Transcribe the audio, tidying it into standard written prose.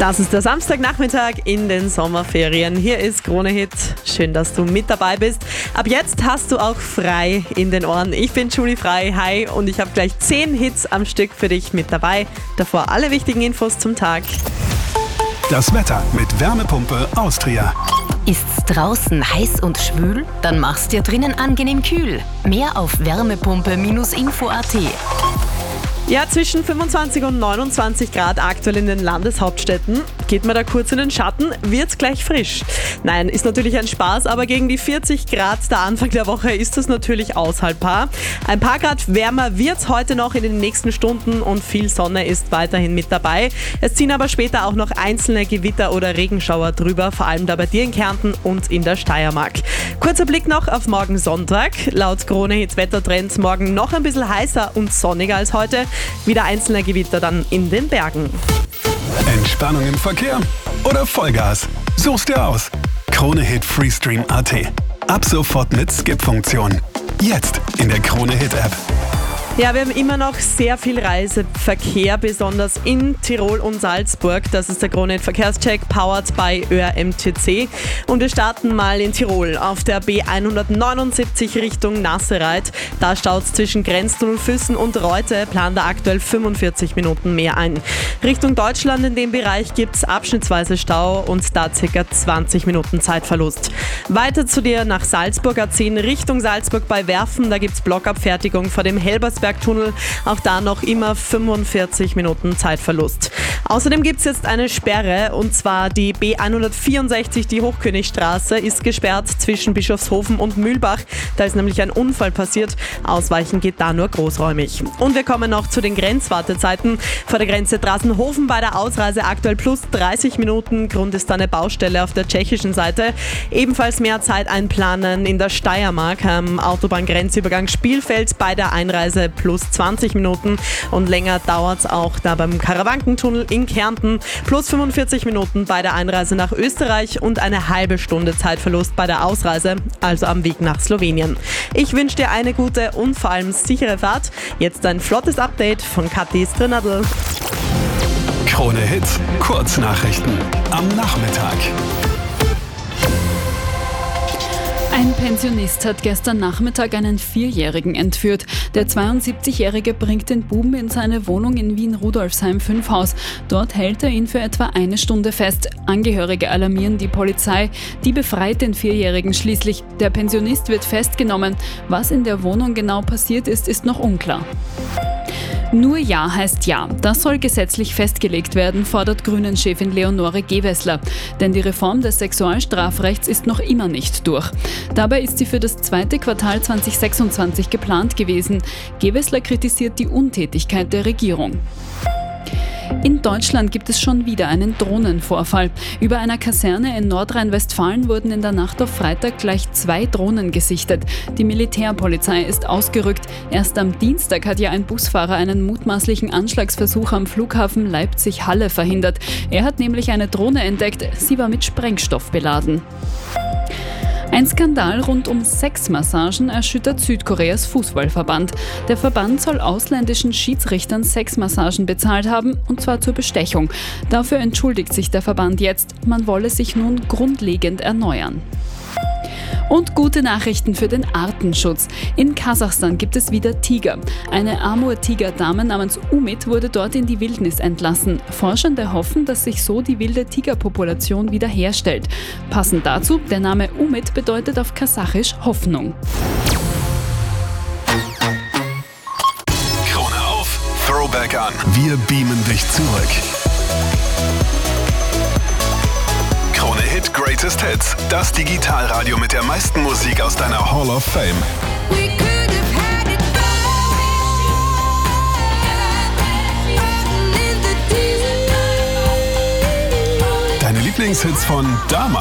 Das ist der Samstagnachmittag in den Sommerferien. Hier ist Krone Hit. Schön, dass du mit dabei bist. Ab jetzt hast du auch frei in den Ohren. Ich bin Julie Frei. Hi, und ich habe gleich 10 Hits am Stück für dich mit dabei. Davor alle wichtigen Infos zum Tag. Das Wetter mit Wärmepumpe Austria. Ist's draußen heiß und schwül? Dann mach's dir drinnen angenehm kühl. Mehr auf wärmepumpe-info.at. Ja, zwischen 25 und 29 Grad aktuell in den Landeshauptstädten. Geht man da kurz in den Schatten, wird's gleich frisch. Nein, ist natürlich ein Spaß, aber gegen die 40 Grad der Anfang der Woche ist das natürlich aushaltbar. Ein paar Grad wärmer wird's heute noch in den nächsten Stunden und viel Sonne ist weiterhin mit dabei. Es ziehen aber später auch noch einzelne Gewitter oder Regenschauer drüber, vor allem da bei dir in Kärnten und in der Steiermark. Kurzer Blick noch auf morgen Sonntag. Laut Krone Hits Wettertrends morgen noch ein bisschen heißer und sonniger als heute. Wieder einzelne Gewitter dann in den Bergen. Entspannung im Verkehr oder Vollgas? Such's dir aus. Krone Hit Freestream.at. Ab sofort mit Skip-Funktion. Jetzt in der Krone Hit App. Ja, wir haben immer noch sehr viel Reiseverkehr, besonders in Tirol und Salzburg. Das ist der Krone Hit Verkehrscheck, powered by ÖRMTC. Und wir starten mal in Tirol auf der B179 Richtung Nassereit. Da staut's zwischen Grenztunnel Füssen und Reute, plant da aktuell 45 Minuten mehr ein. Richtung Deutschland in dem Bereich gibt's abschnittsweise Stau und da ca. 20 Minuten Zeitverlust. Weiter zu dir nach Salzburg A10 Richtung Salzburg bei Werfen. Da gibt's Blockabfertigung vor dem Helbersberg Tunnel, auch da noch immer 45 Minuten Zeitverlust. Außerdem gibt es jetzt eine Sperre und zwar die B164, die Hochkönigstraße, ist gesperrt zwischen Bischofshofen und Mühlbach. Da ist nämlich ein Unfall passiert. Ausweichen geht da nur großräumig. Und wir kommen noch zu den Grenzwartezeiten. Vor der Grenze Drassenhofen bei der Ausreise aktuell plus 30 Minuten. Grund ist da eine Baustelle auf der tschechischen Seite. Ebenfalls mehr Zeit einplanen in der Steiermark am Autobahngrenzübergang Spielfeld bei der Einreise plus 20 Minuten und länger dauert es auch da beim Karawankentunnel in Kärnten. Plus 45 Minuten bei der Einreise nach Österreich und eine halbe Stunde Zeitverlust bei der Ausreise, also am Weg nach Slowenien. Ich wünsche dir eine gute und vor allem sichere Fahrt. Jetzt ein flottes Update von Kathi Strenadl. Krone Hits, Kurznachrichten am Nachmittag. Ein Pensionist hat gestern Nachmittag einen 4-Jährigen entführt. Der 72-Jährige bringt den Buben in seine Wohnung in Wien-Rudolfsheim 5 Haus. Dort hält er ihn für etwa eine Stunde fest. Angehörige alarmieren die Polizei. Die befreit den 4-Jährigen schließlich. Der Pensionist wird festgenommen. Was in der Wohnung genau passiert ist, ist noch unklar. Nur Ja heißt Ja. Das soll gesetzlich festgelegt werden, fordert Grünen-Chefin Leonore Gewessler. Denn die Reform des Sexualstrafrechts ist noch immer nicht durch. Dabei ist sie für das zweite Quartal 2026 geplant gewesen. Gewessler kritisiert die Untätigkeit der Regierung. In Deutschland gibt es schon wieder einen Drohnenvorfall. Über einer Kaserne in Nordrhein-Westfalen wurden in der Nacht auf Freitag gleich 2 Drohnen gesichtet. Die Militärpolizei ist ausgerückt. Erst am Dienstag hat ja ein Busfahrer einen mutmaßlichen Anschlagsversuch am Flughafen Leipzig-Halle verhindert. Er hat nämlich eine Drohne entdeckt. Sie war mit Sprengstoff beladen. Ein Skandal rund um Sexmassagen erschüttert Südkoreas Fußballverband. Der Verband soll ausländischen Schiedsrichtern Sexmassagen bezahlt haben, und zwar zur Bestechung. Dafür entschuldigt sich der Verband jetzt. Man wolle sich nun grundlegend erneuern. Und gute Nachrichten für den Artenschutz. In Kasachstan gibt es wieder Tiger. Eine Amur-Tiger-Dame namens Umit wurde dort in die Wildnis entlassen. Forschende hoffen, dass sich so die wilde Tigerpopulation wiederherstellt. Passend dazu, der Name Umit bedeutet auf Kasachisch Hoffnung. Krone auf, Throwback an. Wir beamen dich zurück. Krone Hit Greatest Hits. Das Digitalradio mit der meisten Musik aus deiner Hall of Fame. Deine Lieblingshits von damals.